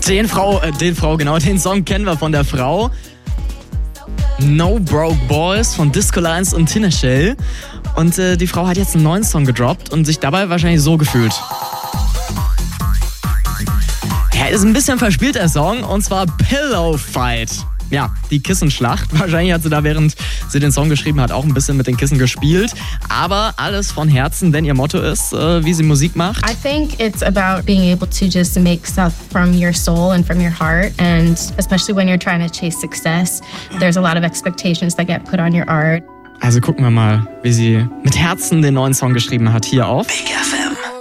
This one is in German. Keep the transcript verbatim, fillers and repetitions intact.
Den Frau, äh, den Frau, genau, den Song kennen wir von der Frau. No Broke Boys von Disco Lines und Tina Shell. Und äh, die Frau hat jetzt einen neuen Song gedroppt und sich dabei wahrscheinlich so gefühlt. Ja, ist ein bisschen verspielter Song, und zwar Pillow Fight. Ja, die Kissenschlacht. Wahrscheinlich hat sie da, während sie den Song geschrieben hat, auch ein bisschen mit den Kissen gespielt. Aber alles von Herzen, denn ihr Motto ist, äh, wie sie Musik macht. I think it's about being able to just make stuff from your soul and from your heart. And especially when you're trying to chase success, there's a lot of expectations that get put on your art. Also gucken wir mal, wie sie mit Herzen den neuen Song geschrieben hat, hier auf Big F M.